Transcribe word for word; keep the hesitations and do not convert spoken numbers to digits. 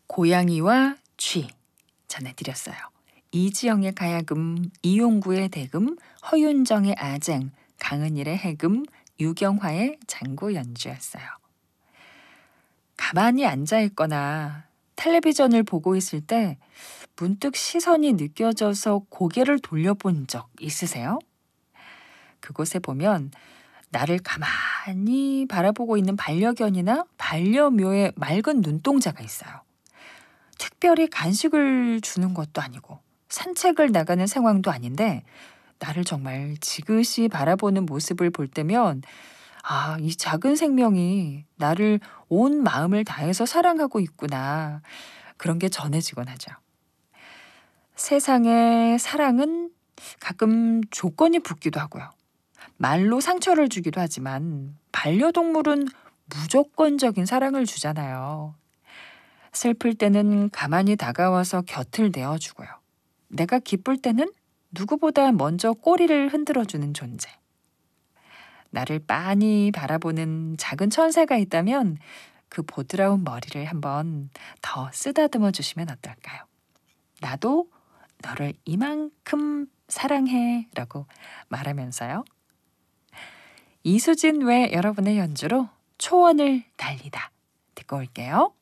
고양이와 쥐 전해드렸어요. 이지영의 가야금, 이용구의 대금, 허윤정의 아쟁, 강은일의 해금, 유경화의 장구 연주였어요. 가만히 앉아있거나 텔레비전을 보고 있을 때 문득 시선이 느껴져서 고개를 돌려본 적 있으세요? 그곳에 보면 나를 가만히 바라보고 있는 반려견이나 반려묘의 맑은 눈동자가 있어요. 특별히 간식을 주는 것도 아니고 산책을 나가는 상황도 아닌데 나를 정말 지그시 바라보는 모습을 볼 때면 아, 이 작은 생명이 나를 온 마음을 다해서 사랑하고 있구나. 그런 게 전해지곤 하죠. 세상에 사랑은 가끔 조건이 붙기도 하고요. 말로 상처를 주기도 하지만 반려동물은 무조건적인 사랑을 주잖아요. 슬플 때는 가만히 다가와서 곁을 내어주고요. 내가 기쁠 때는 누구보다 먼저 꼬리를 흔들어주는 존재. 나를 빤히 바라보는 작은 천사가 있다면 그 보드라운 머리를 한번 더 쓰다듬어 주시면 어떨까요? 나도 너를 이만큼 사랑해 라고 말하면서요. 이수진 외 여러분의 연주로 초원을 달리다 듣고 올게요.